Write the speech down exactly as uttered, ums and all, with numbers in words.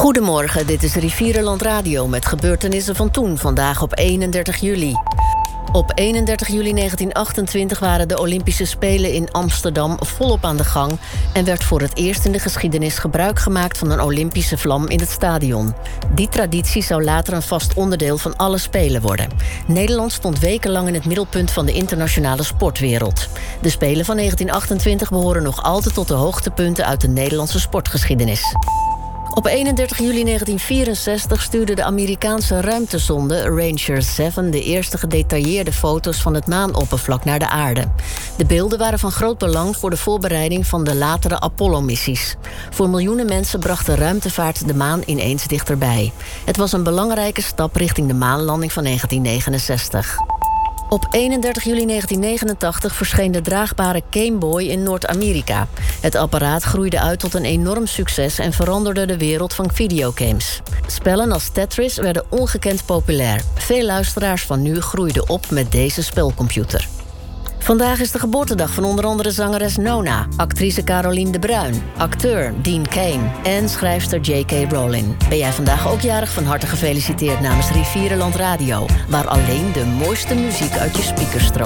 Goedemorgen, dit is Rivierenland Radio met gebeurtenissen van toen, vandaag op eenendertig juli. Op eenendertig juli negentien achtentwintig waren de Olympische Spelen in Amsterdam volop aan de gang en werd voor het eerst in de geschiedenis gebruik gemaakt van een Olympische vlam in het stadion. Die traditie zou later een vast onderdeel van alle Spelen worden. Nederland stond wekenlang in het middelpunt van de internationale sportwereld. De Spelen van negentien achtentwintig behoren nog altijd tot de hoogtepunten uit de Nederlandse sportgeschiedenis. Op eenendertig juli negentien vierenzestig stuurde de Amerikaanse ruimtesonde Ranger zeven de eerste gedetailleerde foto's van het maanoppervlak naar de aarde. De beelden waren van groot belang voor de voorbereiding van de latere Apollo-missies. Voor miljoenen mensen bracht de ruimtevaart de maan ineens dichterbij. Het was een belangrijke stap richting de maanlanding van negentien negenenzestig. Op eenendertig juli negentien negenentachtig verscheen de draagbare Game Boy in Noord-Amerika. Het apparaat groeide uit tot een enorm succes en veranderde de wereld van videogames. Spellen als Tetris werden ongekend populair. Veel luisteraars van nu groeiden op met deze spelcomputer. Vandaag is de geboortedag van onder andere zangeres Nona, actrice Caroline de Bruin, acteur Dean Cain en schrijfster J K Rowling. Ben jij vandaag ook jarig? Van harte gefeliciteerd namens Rivierenland Radio, waar alleen de mooiste muziek uit je speakers stroomt.